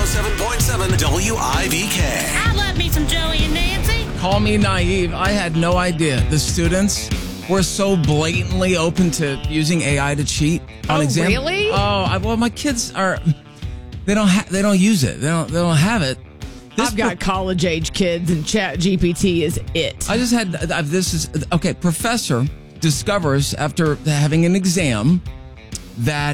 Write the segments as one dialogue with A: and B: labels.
A: 107.7 WIVK.
B: I love me some Joey and Nancy.
C: Call me naive. I had no idea the students were so blatantly open to using AI to cheat on exams.
D: Really?
C: Well, my kids are. They don't use it. They don't have it.
D: I've got college age kids, and Chat GPT is it.
C: I just had okay. Professor discovers after having an exam that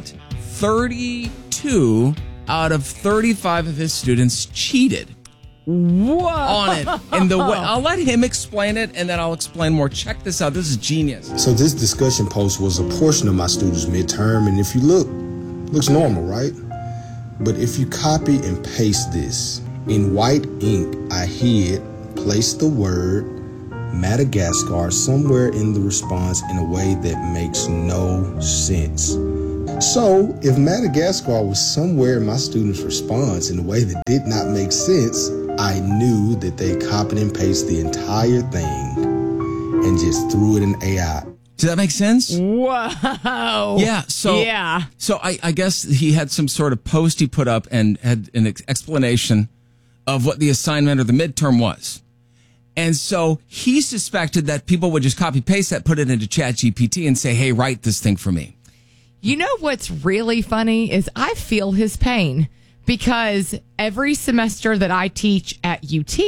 C: 32 out of 35 of his students cheated.
D: Whoa.
C: On it. And I'll let him explain it, and then I'll explain more. Check this out. This is genius.
E: So this discussion post was a portion of my students' midterm, and if you look, looks normal, right? But if you copy and paste this, in white ink, I placed the word Madagascar somewhere in the response in a way that makes no sense. So if Madagascar was somewhere in my students' response in a way that did not make sense, I knew that they copied and pasted the entire thing and just threw it in AI.
C: Does that make sense?
D: Whoa.
C: Yeah. So I guess he had some sort of post he put up and had an explanation of what the assignment or the midterm was. And so he suspected that people would just copy paste that, put it into ChatGPT and say, hey, write this thing for me.
D: You know what's really funny is I feel his pain because every semester that I teach at UT,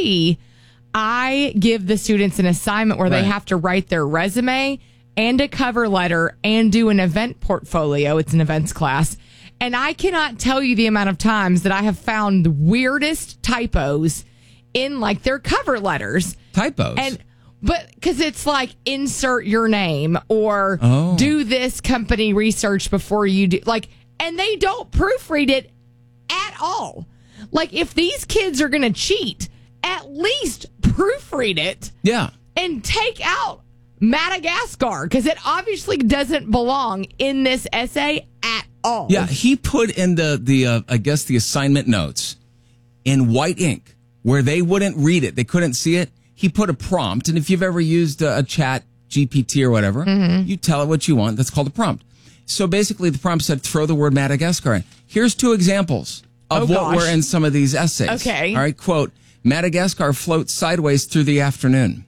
D: I give the students an assignment where they have to write their resume and a cover letter and do an event portfolio. It's an events class. And I cannot tell you the amount of times that I have found the weirdest typos in like their cover letters.
C: Typos?
D: But because it's like insert your name or do this company research before you do and they don't proofread it at all. Like if these kids are going to cheat, at least proofread it.
C: Yeah.
D: And take out Madagascar because it obviously doesn't belong in this essay at all.
C: Yeah, he put in the I guess the assignment notes in white ink where they wouldn't read it. They couldn't see it. He put a prompt, and if you've ever used a chat GPT or whatever, you tell it what you want. That's called a prompt. So basically the prompt said, throw the word Madagascar in. Here's 2 examples of what were in some of these essays.
D: Okay.
C: All right, quote, Madagascar floats sideways through the afternoon.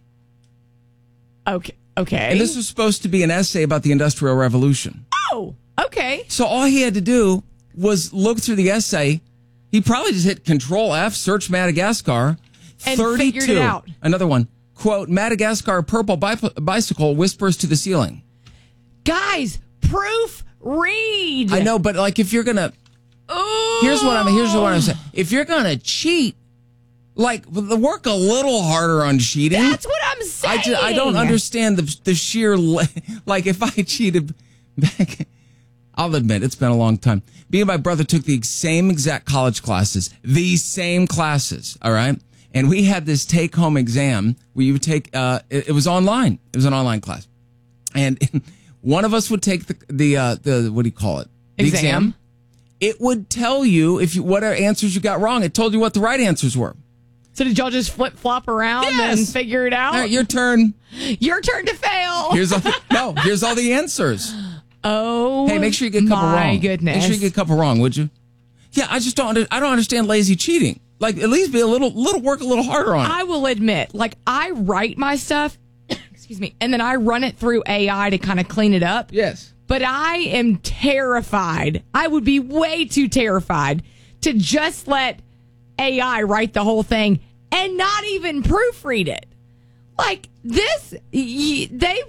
D: Okay.
C: And this was supposed to be an essay about the Industrial Revolution.
D: Oh, okay.
C: So all he had to do was look through the essay. He probably just hit Control F, search Madagascar.
D: And
C: 32.
D: figured it out.
C: Another one. Quote, Madagascar purple bicycle whispers to the ceiling.
D: Guys, proofread.
C: I know, but like if you're going to... Here's what I'm saying. If you're going to cheat, like work a little harder on cheating.
D: That's what I'm saying.
C: I don't understand the sheer... Like if I cheated back... I'll admit, it's been a long time. Me and my brother took the same exact college classes. These same classes, all right? And we had this take-home exam where you would take, it was online. It was an online class. And one of us would take the what do you call it? The exam. It would tell you what answers you got wrong. It told you what the right answers were.
D: So did y'all just flip-flop around and figure it out?
C: All right, your turn.
D: Your turn to fail.
C: Here's all the answers.
D: Oh,
C: hey, make sure you get a couple wrong.
D: My goodness.
C: Make sure you get a couple wrong, would you? Yeah, I just don't understand lazy cheating. Like, at least be work a little harder on it.
D: I will admit, like, I write my stuff, excuse me, and then I run it through AI to kind of clean it up.
C: Yes.
D: But I am terrified. I would be way too terrified to just let AI write the whole thing and not even proofread it. Like, this, he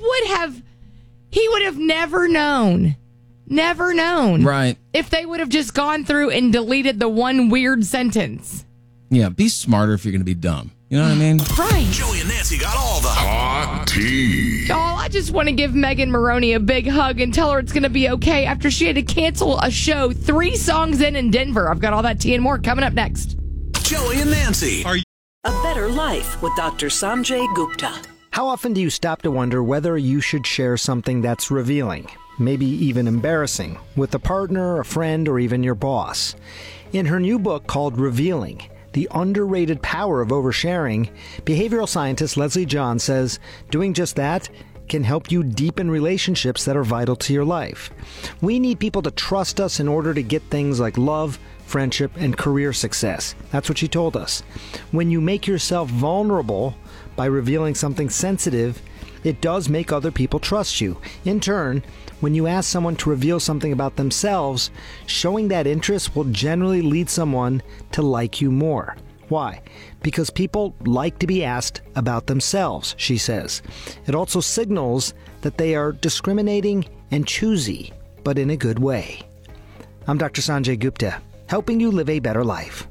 D: would have never known. Never known.
C: Right.
D: If they would have just gone through and deleted the one weird sentence.
C: Yeah, be smarter if you're going to be dumb. You know what I mean?
D: Right.
A: Joey and Nancy got all the hot tea.
D: Y'all, I just want to give Megan Maroney a big hug and tell her it's going to be okay after she had to cancel a show 3 songs in Denver. I've got all that tea and more coming up next.
A: Joey and Nancy.
F: A Better Life with Dr. Sanjay Gupta.
G: How often do you stop to wonder whether you should share something that's revealing, maybe even embarrassing, with a partner, a friend, or even your boss? In her new book called Revealing, The Underrated Power of Oversharing, behavioral scientist Leslie John says doing just that can help you deepen relationships that are vital to your life. We need people to trust us in order to get things like love, friendship, and career success. That's what she told us. When you make yourself vulnerable by revealing something sensitive, it does make other people trust you. In turn, when you ask someone to reveal something about themselves, showing that interest will generally lead someone to like you more. Why? Because people like to be asked about themselves, she says. It also signals that they are discriminating and choosy, but in a good way. I'm Dr. Sanjay Gupta, helping you live a better life.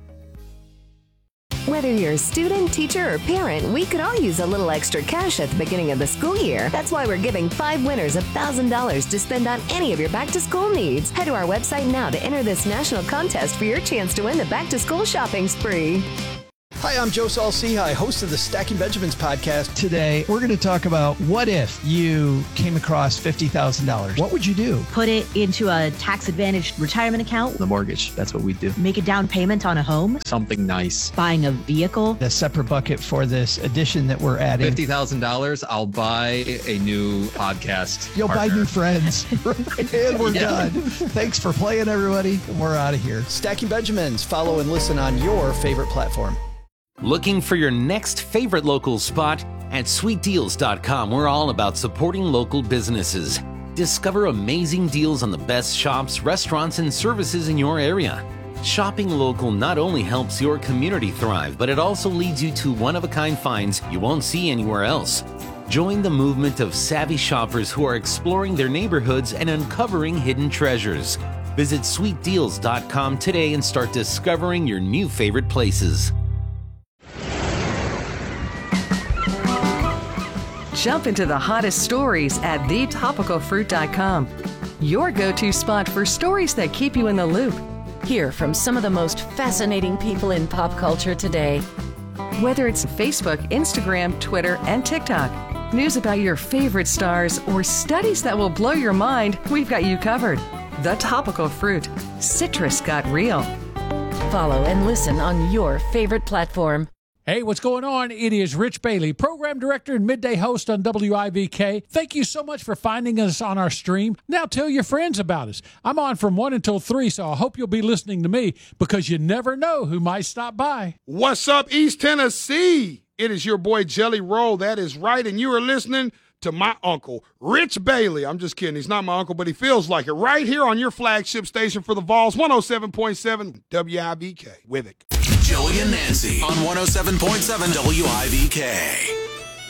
H: Whether you're a student, teacher, or parent, we could all use a little extra cash at the beginning of the school year. That's why we're giving 5 winners $1,000 to spend on any of your back-to-school needs. Head to our website now to enter this national contest for your chance to win the back-to-school shopping spree.
I: Hi, I'm Joe Saul-Sehy, host of the Stacking Benjamins podcast.
J: Today, we're going to talk about what if you came across $50,000? What would you do?
K: Put it into a tax-advantaged retirement account.
L: The mortgage, that's what we do.
K: Make a down payment on a home.
L: Something nice.
K: Buying a vehicle.
J: A separate bucket for this addition that we're adding.
L: $50,000, I'll buy a new podcast.
J: You'll
L: partner.
J: buy new friends. And we're done. Thanks for playing, everybody. We're out of here.
I: Stacking Benjamins. Follow and listen on your favorite platform.
M: Looking for your next favorite local spot? At sweetdeals.com, we're all about supporting local businesses. Discover amazing deals on the best shops, restaurants, and services in your area. Shopping local not only helps your community thrive, but it also leads you to one-of-a-kind finds you won't see anywhere else. Join the movement of savvy shoppers who are exploring their neighborhoods and uncovering hidden treasures. Visit sweetdeals.com today and start discovering your new favorite places.
N: Jump into the hottest stories at thetopicalfruit.com. Your go-to spot for stories that keep you in the loop.
O: Hear from some of the most fascinating people in pop culture today.
N: Whether it's Facebook, Instagram, Twitter, and TikTok, news about your favorite stars, or studies that will blow your mind, we've got you covered. The Topical Fruit. Citrus got real.
O: Follow and listen on your favorite platform.
P: Hey, what's going on? It is Rich Bailey, program director and midday host on WIVK. Thank you so much for finding us on our stream. Now tell your friends about us. I'm on from 1 until 3, so I hope you'll be listening to me because you never know who might stop by.
Q: What's up, East Tennessee? It is your boy Jelly Roll. That is right, and you are listening to my uncle, Rich Bailey. I'm just kidding. He's not my uncle, but he feels like it. Right here on your flagship station for the Vols, 107.7 WIVK. With it.
A: Joey and Nancy on 107.7 WIVK.